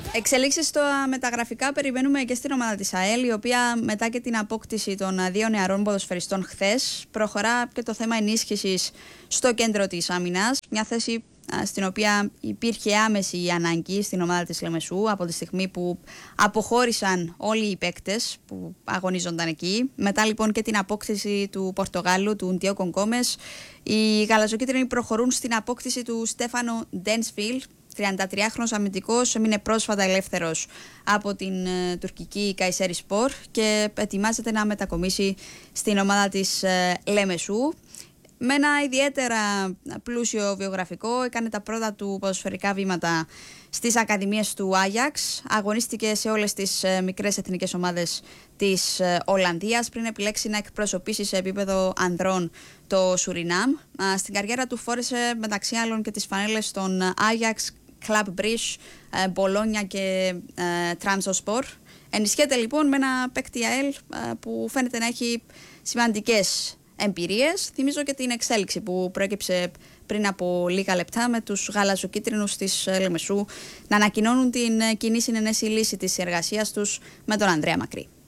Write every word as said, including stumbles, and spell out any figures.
Εξελίξεις στα μεταγραφικά περιμένουμε και στην ομάδα της ΑΕΛ, η οποία μετά και την απόκτηση των δύο νεαρών ποδοσφαιριστών χθες προχωρά και το θέμα ενίσχυσης στο κέντρο της άμυνας. Μια θέση στην οποία υπήρχε άμεση ανάγκη στην ομάδα της Λεμεσού από τη στιγμή που αποχώρησαν όλοι οι παίκτες που αγωνίζονταν εκεί. Μετά λοιπόν και την απόκτηση του Πορτογάλου, του Ντιόγκο Γκόμες, οι γαλαζοκίτρινοι προχωρούν στην απόκτηση του Στέφανο Ντένσβιλ. τριαντατριάχρονος αμυντικός, έμεινε πρόσφατα ελεύθερος από την ε, τουρκική Καϊσέρισπορ και ετοιμάζεται να μετακομίσει στην ομάδα της ε, Λέμεσου. Με ένα ιδιαίτερα πλούσιο βιογραφικό, έκανε τα πρώτα του ποδοσφαιρικά βήματα στις ακαδημίες του Άγιαξ, αγωνίστηκε σε όλες τις ε, μικρές εθνικές ομάδες της ε, Ολλανδίας πριν επιλέξει να εκπροσωπήσει σε επίπεδο ανδρών το Σουρινάμ. Α, στην καριέρα του φόρεσε μεταξύ άλλων και τις φανέλες των Άγιαξ, Club Brugge, Μπολόνια και Trabzonspor. Ενισχύεται λοιπόν με ένα παίκτη ΑΕΛ που φαίνεται να έχει σημαντικές εμπειρίες. Θυμίζω και την εξέλιξη που προέκυψε πριν από λίγα λεπτά με τους γαλαζοκίτρινους της Λεμεσού να ανακοινώνουν την κοινή συνενέση λύση της εργασίας τους με τον Ανδρέα Μακρύ.